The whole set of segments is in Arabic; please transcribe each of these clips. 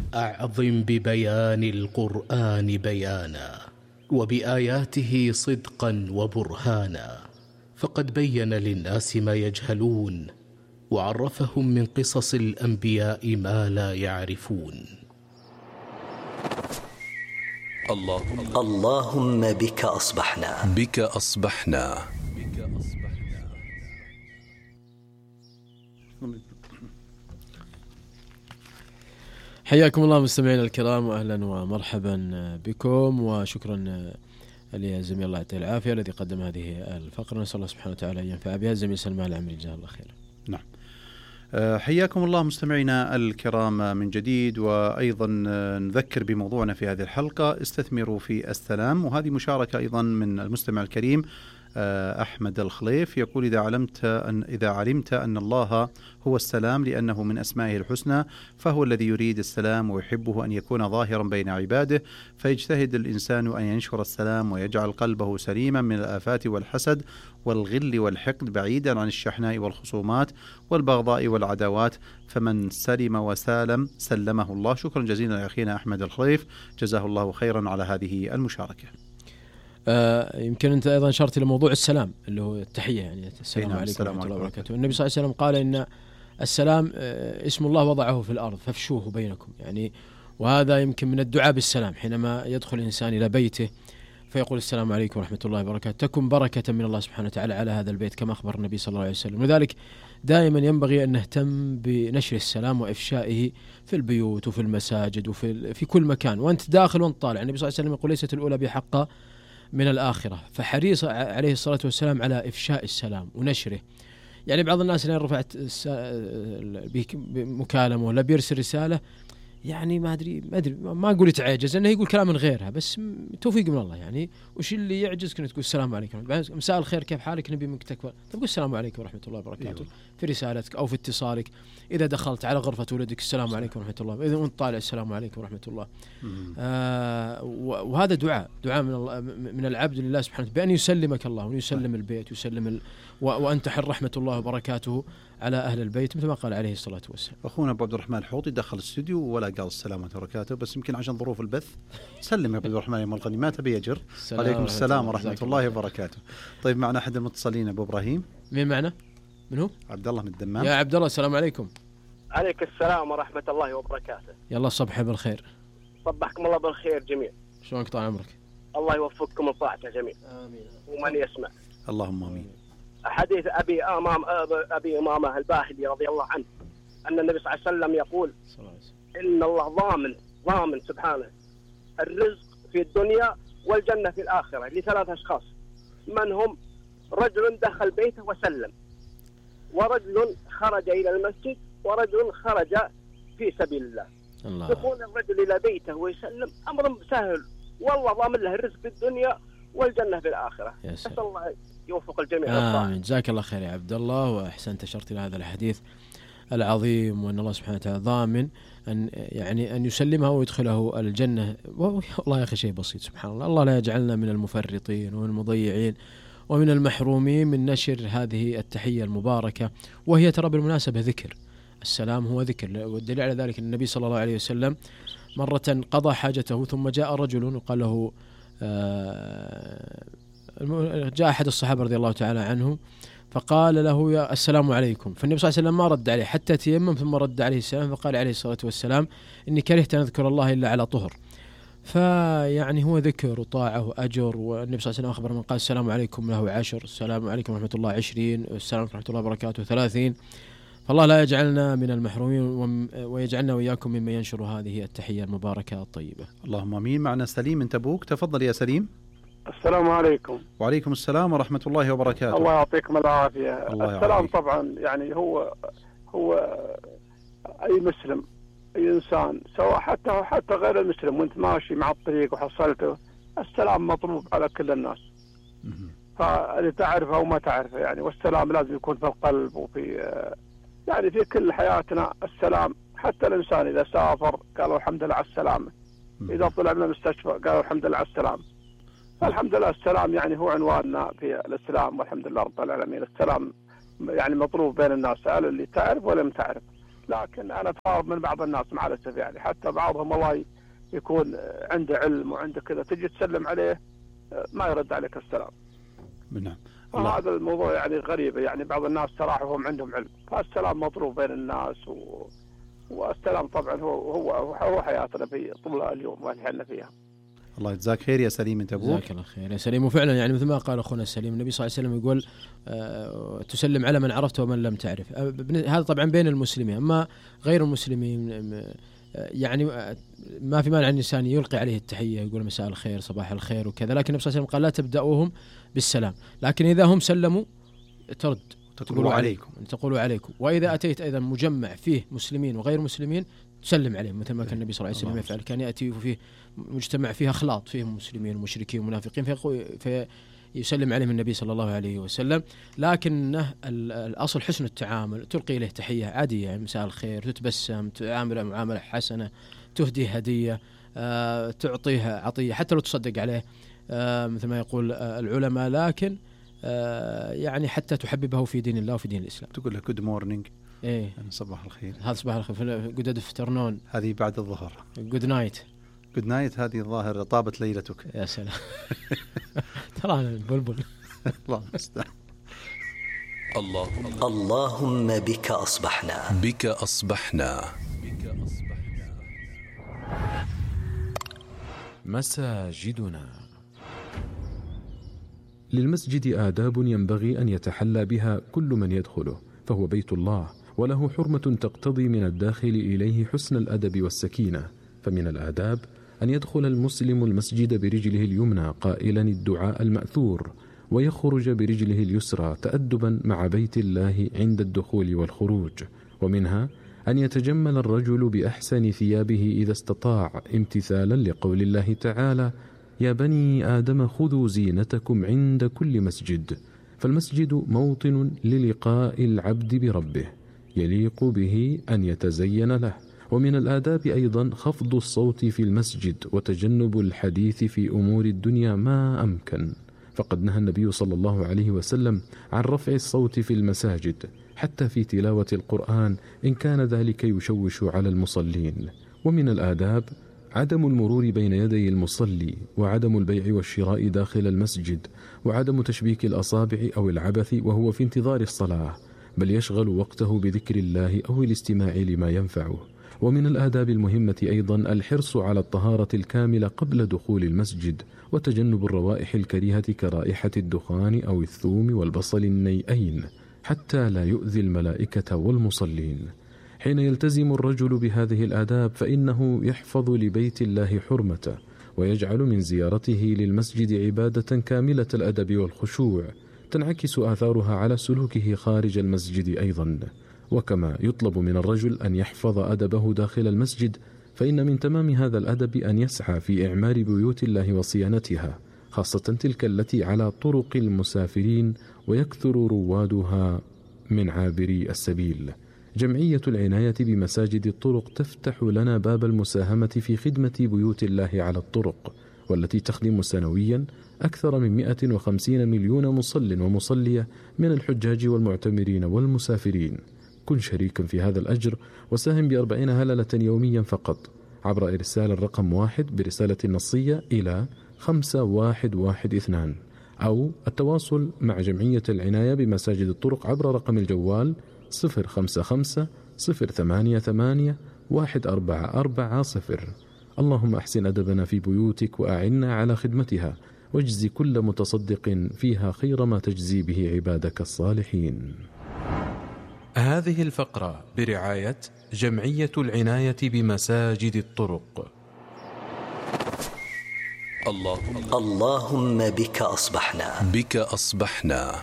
أعظم ببيان القرآن بيانا وبآياته صدقا وبرهانا، فقد بين للناس ما يجهلون وعرفهم من قصص الأنبياء ما لا يعرفون. اللهم بك أصبحنا. بك أصبحنا. حياكم الله مستمعينا الكرام، وأهلا ومرحبا بكم، وشكرا لزميل الله يعطيه العافية الذي قدم هذه الفقرة. نسأل الله سبحانه وتعالى أن ينفع بها. زميل سلمان العمري جزاه الله خير. نعم، حياكم الله مستمعينا الكرام من جديد، وأيضا نذكر بموضوعنا في هذه الحلقة: استثمروا في السلام. وهذه مشاركة أيضا من المستمع الكريم أحمد الخليف، يقول: إذا علمت أن الله هو السلام لأنه من أسمائه الحسنى، فهو الذي يريد السلام ويحبه أن يكون ظاهرا بين عباده، فيجتهد الإنسان أن ينشر السلام ويجعل قلبه سليما من الآفات والحسد والغل والحقد، بعيدا عن الشحناء والخصومات والبغضاء والعداوات، فمن سلم وسالم سلمه الله. شكرا جزيلا لأخينا أحمد الخليف، جزاه الله خيرا على هذه المشاركة. يمكن أنت أيضا أشرت إلى موضوع السلام اللي هو التحية، يعني السلام عليكم ورحمة الله وبركاته. النبي صلى الله عليه وسلم قال إن السلام اسم الله وضعه في الأرض فافشوه بينكم، يعني وهذا يمكن من الدعاء بالسلام حينما يدخل الإنسان إلى بيته فيقول السلام عليكم ورحمة الله وبركاته، تكن بركة من الله سبحانه وتعالى على هذا البيت كما أخبر النبي صلى الله عليه وسلم. لذلك دائما ينبغي أن نهتم بنشر السلام وإفشائه في البيوت وفي المساجد وفي كل مكان، وأنت داخل وأنت طالع. النبي صلى الله عليه وسلم يقول: ليست الأولى بحق من الآخرة، فحريص عليه الصلاة والسلام على إفشاء السلام ونشره. يعني بعض الناس اللي رفعت بمكالمة ولا بيرسل رسالة، يعني ما أدري ما أقول يتعجز، لأنه يقول كلام من غيرها، بس توفيق من الله. يعني وش اللي يعجز كنت تقول السلام عليكم، مساء الخير كيف حالك، نبي منك تكبر، تقول السلام عليكم ورحمة الله وبركاته في رسالتك أو في اتصالك. إذا دخلت على غرفة ولدك السلام عليكم ورحمة الله، إذا أنت طالع السلام عليكم ورحمة الله. وهذا دعاء من الله، من العبد لله سبحانه بأن يسلمك الله وأن يسلم البيت، يسلم وأن تحل رحمة الله وبركاته على أهل البيت، مثل ما قال عليه الصلاة والسلام. أخونا أبو عبد الرحمن الحوطي دخل الاستوديو ولا قال السلام عليكم وبركاته، بس يمكن عشان ظروف البث. سلم يا أبو عبد الرحمن يا ملقني، ما تبي يجر. عليكم السلام ورحمة الله وبركاته. طيب، معنا أحد المتصلين أبو إبراهيم. مين معنا؟ من هو؟ عبد الله من الدمام. يا عبد الله السلام عليكم. عليك السلام ورحمة الله وبركاته. يلا صبح بالخير. صبحكم الله بالخير جميع. شلونك طال عمرك؟ الله يوفقكم لطاعته جميع. آمين. ومن يسمع. اللهم آمين. حديث أبي أمامة الباهلي رضي الله عنه أن النبي صلى الله عليه وسلم يقول: إن الله ضامن سبحانه الرزق في الدنيا والجنة في الآخرة لثلاث أشخاص، من هم؟ رجل دخل بيته وسلم، ورجل خرج إلى المسجد، ورجل خرج في سبيل الله. دخول الرجل إلى بيته ويسلم أمر سهل، والله ضامن له الرزق في الدنيا والجنة في الآخرة. أسأل الله يوفق الجميع. آمين. جزاك الله خير يا عبد الله، وأحسنت أشرت إلى هذا الحديث العظيم، وأن الله سبحانه وتعالى ضامن أن يسلمه ويدخله الجنة. والله يا أخي شيء بسيط، سبحان الله. الله لا يجعلنا من المفرطين ومن المضيعين ومن المحرومين من نشر هذه التحية المباركة، وهي ترى بالمناسبة ذكر. السلام هو ذكر، والدليل على ذلك النبي صلى الله عليه وسلم مرة قضى حاجته ثم جاء رجل وقال له، جاء أحد الصحابة رضي الله تعالى عنهم فقال له: يا السلام عليكم. فالنبي صلى الله عليه وسلم ما رد عليه حتى تيمم، ثم رد عليه السلام فقال عليه الصلاة والسلام: إني كرهت أن أذكر الله إلا على طهر. فيعني هو ذكر وطاعة وأجر. والنبي صلى الله عليه وسلم أخبر من قال: السلام عليكم له 10، السلام عليكم ورحمة الله 20، السلام عليكم ورحمة الله وبركاته 30. فالله لا يجعلنا من المحرومين ويجعلنا وإياكم ممن ينشر هذه التحية المباركة الطيبة. اللهم آمين. معنا سليم من تبوك، تفضل يا سليم. السلام عليكم. وعليكم السلام ورحمة الله وبركاته. الله يعطيكم العافية. السلام طبعا يعني هو أي مسلم، أي إنسان، سواء حتى غير المسلم، وانت ماشي مع الطريق وحصلته، السلام مطلوب على كل الناس، فاللي تعرفه أو ما تعرفه يعني. والسلام لازم يكون في القلب وفي يعني في كل حياتنا السلام. حتى الإنسان إذا سافر قالوا الحمد لله على السلامة، إذا طلع من المستشفى قالوا الحمد لله على السلامة. فالحمد لله السلام يعني هو عنواننا في الإسلام، والحمد لله رب العالمين. السلام يعني مطلوب بين الناس، سأل اللي تعرف ولم تعرف، لكن أنا أتعرض من بعض الناس مع الأسف يعني، حتى بعضهم الله يكون عنده علم وعنده كذا، تجي تسلم عليه ما يرد عليك السلام. نعم. هذا الموضوع يعني غريب يعني، بعض الناس صراحة هم عندهم علم، فالسلام مطلوب بين الناس والسلام طبعا هو حياتنا في طول اليوم واللي احنا فيها. الله يجزاك خير يا سليم انت ابوك. جزاك الله خير يا سليم. وفعلا يعني مثل ما قال اخونا سليم، النبي صلى الله عليه وسلم يقول تسلم على من عرفت ومن لم تعرف. هذا طبعا بين المسلمين، اما غير المسلمين يعني ما في مانع ان الانسان يلقي عليه التحيه، يقول مساء الخير صباح الخير وكذا، لكن النبي صلى الله عليه وسلم قال لا تبداوهم بالسلام، لكن اذا هم سلموا ترد تقولوا عليكم. واذا اتيت ايضا مجمع فيه مسلمين وغير مسلمين تسلم عليهم، مثل ما كان النبي صلى الله عليه وسلم يفعل. كان ياتي فيه مجتمع فيه اخلاط، فيهم مسلمين ومشركين ومنافقين، فيسلم عليهم النبي صلى الله عليه وسلم. لكنه الاصل حسن التعامل، تلقي له تحيه عاديه يعني مساء الخير، تتبسم، تعامله معامله حسنه، تهديه هديه، تعطيها عطيه، حتى لو تصدق عليه مثل ما يقول العلماء، لكن يعني حتى تحببه في دين الله وفي دين الإسلام. تقول له good morning، إيه صباح الخير، هذا صباح الخير. good afternoon، هذه بعد الظهر. good night هذه الظاهر طابت ليلتك. يا سلام. ترى أنا بلبل. الله المستعان. اللهم بك أصبحنا مساجدنا. للمسجد آداب ينبغي أن يتحلى بها كل من يدخله، فهو بيت الله وله حرمة تقتضي من الداخل إليه حسن الأدب والسكينة. فمن الآداب أن يدخل المسلم المسجد برجله اليمنى قائلا الدعاء المأثور، ويخرج برجله اليسرى تأدبا مع بيت الله عند الدخول والخروج. ومنها أن يتجمل الرجل بأحسن ثيابه إذا استطاع، امتثالا لقول الله تعالى يا بني آدم خذوا زينتكم عند كل مسجد. فالمسجد موطن للقاء العبد بربه، يليق به أن يتزين له. ومن الآداب أيضا خفض الصوت في المسجد وتجنب الحديث في أمور الدنيا ما أمكن، فقد نهى النبي صلى الله عليه وسلم عن رفع الصوت في المساجد حتى في تلاوة القرآن إن كان ذلك يشوش على المصلين. ومن الآداب عدم المرور بين يدي المصلي، وعدم البيع والشراء داخل المسجد، وعدم تشبيك الأصابع أو العبث وهو في انتظار الصلاة، بل يشغل وقته بذكر الله أو الاستماع لما ينفعه. ومن الآداب المهمة أيضا الحرص على الطهارة الكاملة قبل دخول المسجد، وتجنب الروائح الكريهة كرائحة الدخان أو الثوم والبصل النيئين، حتى لا يؤذي الملائكة والمصلين. حين يلتزم الرجل بهذه الآداب فإنه يحفظ لبيت الله حرمته، ويجعل من زيارته للمسجد عبادة كاملة الأدب والخشوع، تنعكس آثارها على سلوكه خارج المسجد أيضا. وكما يطلب من الرجل أن يحفظ أدبه داخل المسجد، فإن من تمام هذا الأدب أن يسعى في إعمار بيوت الله وصيانتها، خاصة تلك التي على طرق المسافرين ويكثر روادها من عابري السبيل. جمعية العناية بمساجد الطرق تفتح لنا باب المساهمة في خدمة بيوت الله على الطرق، والتي تخدم سنويا أكثر من 150 مليون مصل ومصلية من الحجاج والمعتمرين والمسافرين. كن شريكا في هذا الأجر وساهم ب40 هللة يوميا فقط عبر إرسال الرقم 1 برسالة نصية إلى 5112، أو التواصل مع جمعية العناية بمساجد الطرق عبر رقم الجوال 055-088-1440. اللهم أحسن أدبنا في بيوتك وأعنا على خدمتها، واجزي كل متصدق فيها خير ما تجزي به عبادك الصالحين. هذه الفقرة برعاية جمعية العناية بمساجد الطرق. اللهم بك أصبحنا.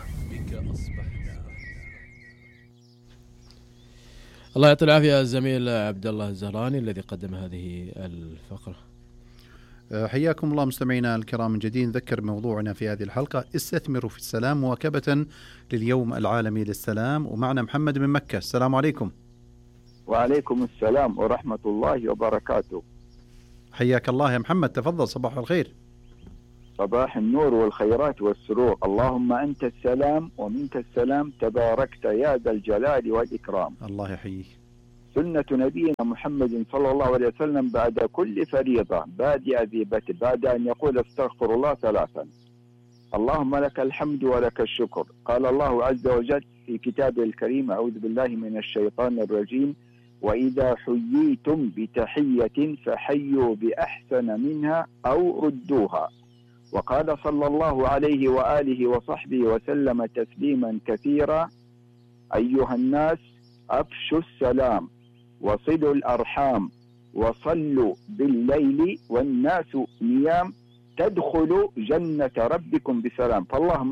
الله يعطي العافية الزميل عبد الله الزهراني الذي قدم هذه الفقرة. حياكم الله مستمعينا الكرام من جديد. نذكر موضوعنا في هذه الحلقة استثمروا في السلام، مواكبة لليوم العالمي للسلام. ومعنا محمد من مكة. السلام عليكم. وعليكم السلام ورحمة الله وبركاته. حياك الله يا محمد، تفضل. صباح الخير. صباح النور والخيرات والسرور. اللهم أنت السلام ومنك السلام، تباركت يا ذا الجلال والإكرام. الله يحييك. سنة نبينا محمد صلى الله عليه وسلم بعد كل فريضة بادئ ذي بتر بعد أن يقول استغفر الله 3. اللهم لك الحمد ولك الشكر. قال الله عز وجل في كتابه الكريم: أعوذ بالله من الشيطان الرجيم: وإذا حييتم بتحية فحيوا بأحسن منها أو ردوها. وقال صلى الله عليه وآله وصحبه وسلم تسليما كثيرا: أيها الناس أفشوا السلام وصلوا الأرحام وصلوا بالليل والناس نيام تدخلوا جنة ربكم بسلام. فاللهم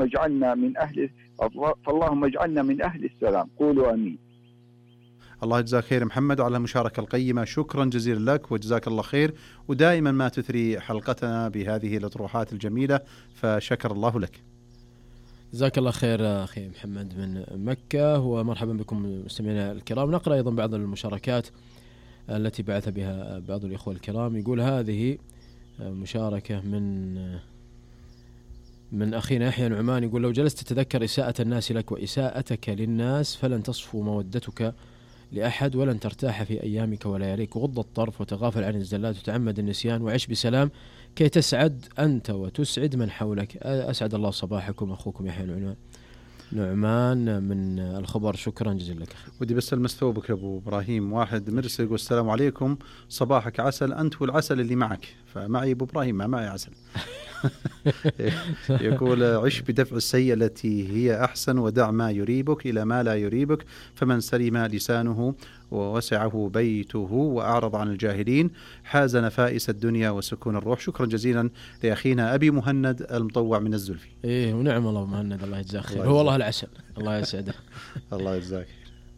اجعلنا من أهل السلام. قولوا آمين. الله يجزاك خير محمد على المشاركة القيمة، شكرا جزيلا لك وجزاك الله خير، ودائما ما تثري حلقتنا بهذه الأطروحات الجميلة، فشكر الله لك. جزاك الله خير أخي محمد من مكة، ومرحبا بكم مستمعينا الكرام. نقرأ أيضا بعض المشاركات التي بعث بها بعض الإخوة الكرام. يقول هذه مشاركة من أخينا يحيى نعمان، يقول: لو جلست تتذكر إساءة الناس لك وإساءتك للناس فلن تصفو مودتك لأحد ولن ترتاح في أيامك ولياليك. غض الطرف وتغافل عن الزلات وتعمد النسيان وعش بسلام كي تسعد أنت وتسعد من حولك. أسعد الله صباحكم، أخوكم يحيى نعمان من الخبر. شكرا جزيلا لك أخي. ودي بس ألمس ثوبك أبو إبراهيم. واحد مرسل يقول: السلام عليكم، صباحك عسل أنت والعسل اللي معك. فمعي أبو إبراهيم، ما معي عسل. يقول: عش بدفع السيئة التي هي أحسن ودع ما يريبك إلى ما لا يريبك، فمن سلم لسانه ووسعه بيته وأعرض عن الجاهلين حاز نفائس الدنيا وسكون الروح. شكرا جزيلا لأخينا أبي مهند المطوع من الزلفي. إيه ونعم الله مهند، الله يجزاه خير. هو الله العسل، الله يسعده. الله يجزاك.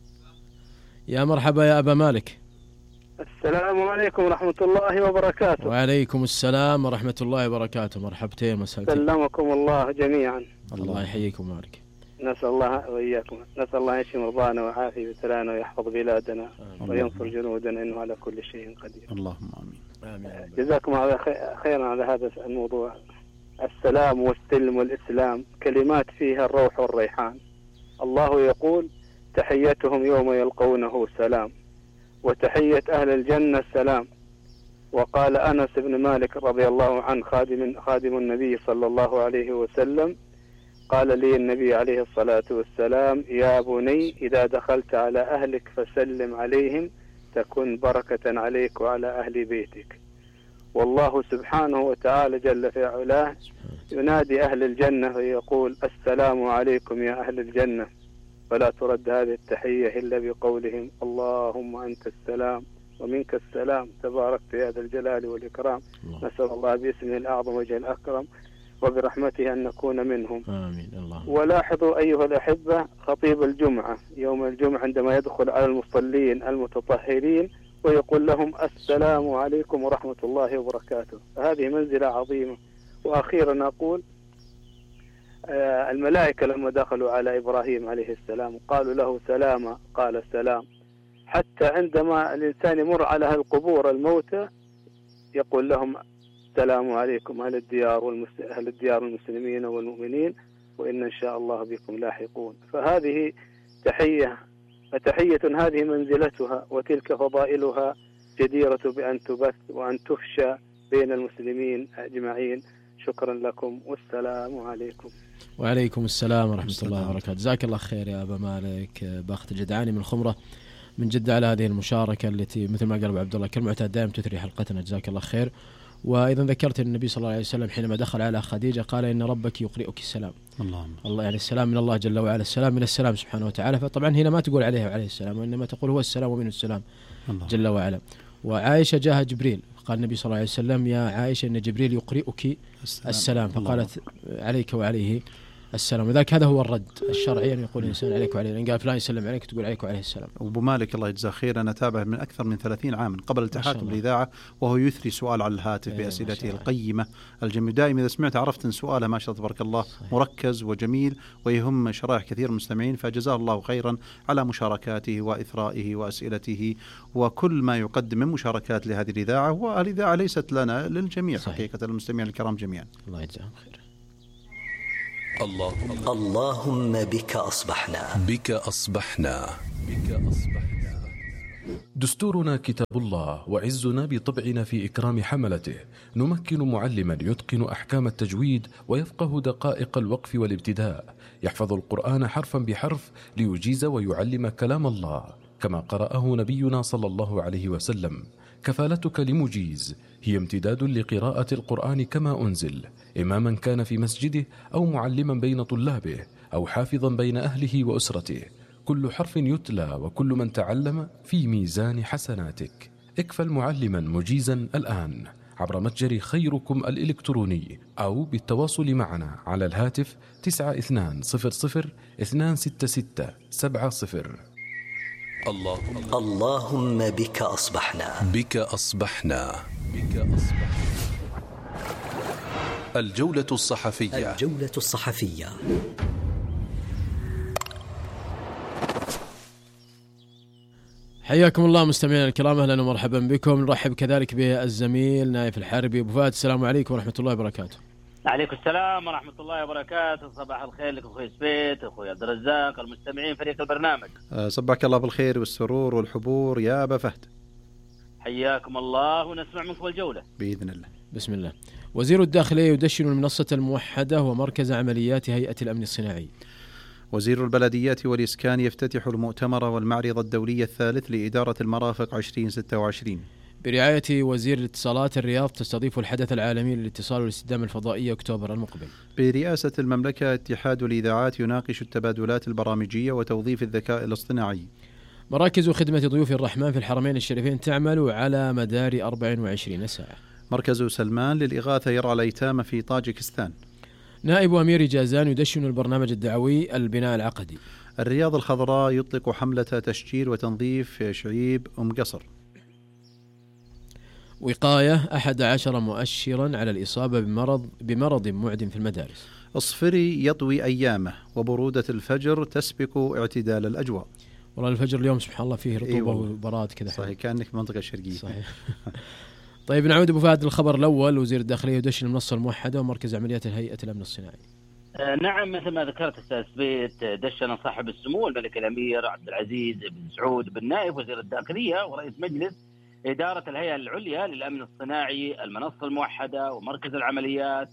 يا مرحبا يا أبا مالك. السلام عليكم ورحمة الله وبركاته. وعليكم السلام ورحمة الله وبركاته. مرحبتين مساء. سلمكم الله جميعا. الله يحييكم ويبارك. نسأل الله وإياكم، نسأل الله يشفي مرضانا ويعافي بتلانا ويحفظ بلادنا وينصر جنودنا، إنه على كل شيء قدير. اللهم آمين. جزاكم الله خيرا على هذا الموضوع. السلام والسلم والإسلام كلمات فيها الروح والريحان. الله يقول: تحيتهم يوم يلقونه سلام، وتحية أهل الجنة السلام. وقال أنس بن مالك رضي الله عنه خادم النبي صلى الله عليه وسلم: قال لي النبي عليه الصلاة والسلام: يا بني إذا دخلت على أهلك فسلم عليهم تكن بركة عليك وعلى أهل بيتك. والله سبحانه وتعالى جل في علاه ينادي أهل الجنة ويقول: السلام عليكم يا أهل الجنة، فلا ترد هذه التحية إلا بقولهم: اللهم أنت السلام ومنك السلام تباركت يا ذا الجلال والإكرام. نسأل الله باسمه الأعظم وجه الأكرم وبرحمته أن نكون منهم. آمين. الله. ولاحظوا أيها الأحبة خطيب الجمعة يوم الجمعة عندما يدخل على المصلين المتطهرين ويقول لهم: السلام عليكم ورحمة الله وبركاته. هذه منزلة عظيمة. وأخيرا أقول: الملائكة لما دخلوا على إبراهيم عليه السلام قالوا له سلاما، قال السلام. حتى عندما الإنسان يمر على القبور الموتى يقول لهم: السلام عليكم أهل الديار المسلمين والمؤمنين وإن إن شاء الله بكم لاحقون. فهذه تحية هذه منزلتها وتلك فضائلها جديرة بأن تبث وأن تفشى بين المسلمين أجمعين. شكرا لكم والسلام عليكم. وعليكم السلام ورحمة الله وبركاته. جزاك الله خير يا أبا مالك باخت الجدعاني من الخمرة من جدة على هذه المشاركة التي مثل ما قال أبو عبد الله كالمعتاد دائما تثري حلقتنا. جزاك الله خير. وأيضا ذكرت النبي صلى الله عليه وسلم حينما دخل على خديجة قال: إن ربك يقرئك السلام. الله يعني السلام من الله جل وعلا، السلام من السلام سبحانه وتعالى. فطبعا هنا ما تقول عليه وعليه السلام، وإنما تقول هو السلام ومنه السلام جل وعلا. وعائشة جاءها جبريل قال النبي صلى الله عليه وسلم: يا عائشة إن جبريل يقرئك السلام، فقالت: عليك وعليه السلام. وذلك هذا هو الرد الشرعي أن يقول الإنسان عليك وعليه، إن قال فلان يسلم عليك تقول عليك وعليه السلام. أبو مالك الله يجزاه خير، أنا أتابعه من أكثر من 30 عاما قبل التحاكم بالإذاعة، وهو يثري سؤال على الهاتف بأسئلته القيمة الجميلة. دائما إذا سمعت عرفت أن سؤاله ما شاء الله تبارك الله مركز وجميل ويهم شرائح كثير من المستمعين، فجزاه الله خيرا على مشاركاته وإثرائه وأسئلته وكل ما يقدم من مشاركات لهذه الإذاعة. والإذاعة ليست لنا، للجميع حقيقة، المستمعين الكرام جميعا. الله يجزاهم خير. اللهم بك أصبحنا، بك أصبحنا، بك أصبحنا دستورنا كتاب الله، وعزنا بطبعنا في إكرام حملته. نمكن معلما يتقن أحكام التجويد ويفقه دقائق الوقف والابتداء، يحفظ القرآن حرفا بحرف ليجيز ويعلم كلام الله كما قرأه نبينا صلى الله عليه وسلم. كفالتك لمجيز هي امتداد لقراءة القرآن كما أنزل، إماما كان في مسجده أو معلما بين طلابه أو حافظا بين أهله وأسرته. كل حرف يتلى وكل من تعلم في ميزان حسناتك. اكفل معلما مجيزا الآن عبر متجر خيركم الإلكتروني أو بالتواصل معنا على الهاتف 9200 266 70. اللهم بك أصبحنا. بك أصبحنا. الجولة الصحفية. الجولة الصحفية. حياكم الله مستمعينا الكرام، اهلا ومرحبا بكم. نرحب كذلك بالزميل نايف الحربي. ابو فهد، السلام عليكم ورحمه الله وبركاته. عليكم السلام ورحمه الله وبركاته. صباح الخير لك اخوي سبيت، اخوي عبد الرزاق، المستمعين فريق البرنامج. صباحك الله بالخير والسرور والحبور يا ابا فهد. حياكم الله ونسمع منكم الجوله باذن الله. بسم الله. وزير الداخليه يدشن المنصه الموحده ومركز عمليات هيئه الامن الصناعي. وزير البلديات والإسكان يفتتح المؤتمر والمعرض الدولي الثالث لإدارة المرافق 2026. برعاية وزير الاتصالات، الرياض تستضيف الحدث العالمي للاتصال والاستدامة الفضائية أكتوبر المقبل. برئاسة المملكة اتحاد الإذاعات يناقش التبادلات البرامجية وتوظيف الذكاء الاصطناعي. مراكز خدمة ضيوف الرحمن في الحرمين الشريفين تعمل على مدار 24 ساعة. مركز سلمان للإغاثة يرعى الأيتام في طاجكستان. نائب أمير جازان يدشن البرنامج الدعوي البناء العقدي. الرياض الخضراء يطلق حملة تشجير وتنظيف شعيب أم قصر. وقاية 11 مؤشرا على الإصابة بمرض معدٍ في المدارس. الصفري يطوي أيامه وبرودة الفجر تسبق اعتدال الأجواء. والله الفجر اليوم سبحان الله فيه رطوبة وبراد كذا. صحيح، كأنك في المنطقة الشرقية. صحيح. طيب نعود أبو فهد للخبر الأول. وزير الداخلية يدشن المنصة الموحدة ومركز عمليات هيئة الأمن الصناعي. نعم، مثل ما ذكرت أستاذ بيت، دشن صاحب السمو الملك الأمير عبد العزيز بن سعود بن نايف وزير الداخلية ورئيس مجلس إدارة الهيئة العليا للأمن الصناعي المنصة الموحدة ومركز العمليات.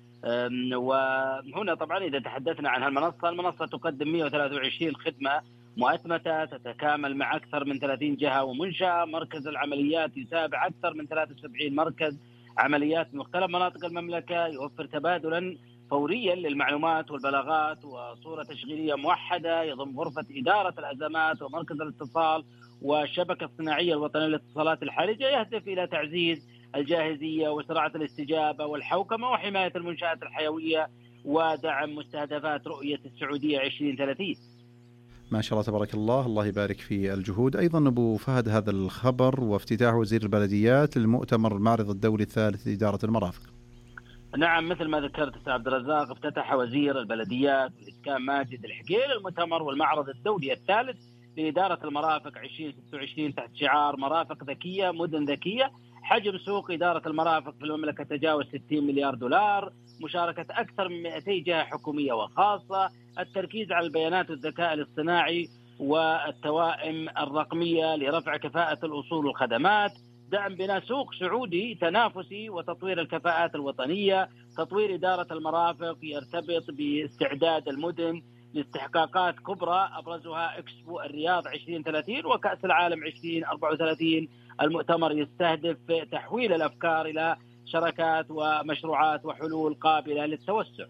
وهنا طبعا إذا تحدثنا عن المنصة تقدم 123 خدمة مؤتمتة تتكامل مع أكثر من 30 جهة ومنشأة. مركز العمليات يتابع أكثر من 73 مركز عمليات من مختلف مناطق المملكة، يوفر تبادلا فوريا للمعلومات والبلاغات وصورة تشغيلية موحدة، يضم غرفة إدارة الأزمات ومركز الاتصال والشبكة الصناعية الوطنية للاتصالات الحرجة، يهدف إلى تعزيز الجاهزية وسرعة الاستجابة والحوكمة وحماية المنشآت الحيوية ودعم مستهدفات رؤية السعودية 2030. ما شاء الله تبارك الله، الله يبارك في الجهود. أيضا أبو فهد، هذا الخبر وافتتاح وزير البلديات للمؤتمر المعرض الدولي الثالث لإدارة المرافق. نعم، مثل ما ذكرت أستاذ عبد الرزاق، افتتح وزير البلديات والإسكان ماجد الحقيل المؤتمر والمعرض الدولي الثالث لإدارة المرافق 2026 تحت شعار مرافق ذكية مدن ذكية. حجم سوق إدارة المرافق في المملكة تجاوز 60 مليار دولار، مشاركة أكثر من 200 جهة حكومية وخاصة، التركيز على البيانات والذكاء الاصطناعي والتوائم الرقمية لرفع كفاءة الأصول والخدمات، دعم بناء سوق سعودي تنافسي وتطوير الكفاءات الوطنية. تطوير إدارة المرافق يرتبط باستعداد المدن لاستحقاقات كبرى أبرزها إكسبو الرياض 2030 وكأس العالم 2034. المؤتمر يستهدف تحويل الأفكار إلى شراكات ومشروعات وحلول قابلة للتوسع.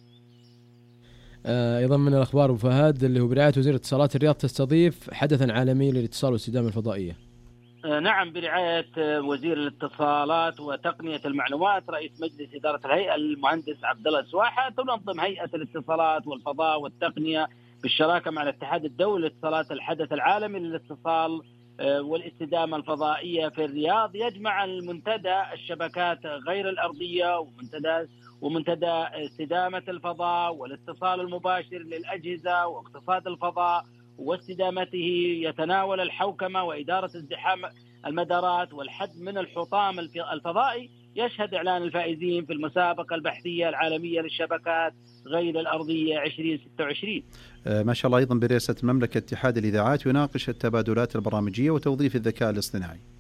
أيضا من الأخبار أبو فهد اللي هو برعاية وزير الاتصالات، الرياض تستضيف حدثا عالمي للاتصال والاستدامة الفضائية. نعم، برعاية وزير الاتصالات وتقنية المعلومات رئيس مجلس إدارة الهيئة المهندس عبد الله السواحة، تنظم هيئة الاتصالات والفضاء والتقنية بالشراكة مع الاتحاد الدولي للاتصالات الحدث العالمي للاتصال والاستدامة الفضائية في الرياض، يجمع المنتدى الشبكات غير الأرضية ومنتدى استدامة الفضاء والاتصال المباشر للأجهزة واقتصاد الفضاء واستدامته، يتناول الحوكمة وإدارة ازدحام المدارات والحد من الحطام الفضائي يشهد إعلان الفائزين في المسابقة البحثية العالمية للشبكات غير الأرضية 2026. ما شاء الله. أيضا برئاسة المملكة اتحاد الإذاعات يناقش التبادلات البرامجية وتوظيف الذكاء الاصطناعي.